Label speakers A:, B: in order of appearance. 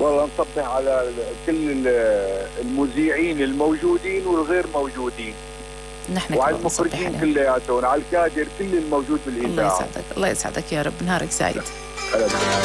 A: والله نصبح على كل المذيعين الموجودين والغير موجودين،
B: نحن
A: وعلى
B: كمان نصبح
A: المخرجين
B: عليهم.
A: كلياتهم، وعلى الكادر كل الموجود
B: الله
A: بالإذاعة.
B: يسعدك، الله يسعدك يا رب، نهارك سعيد.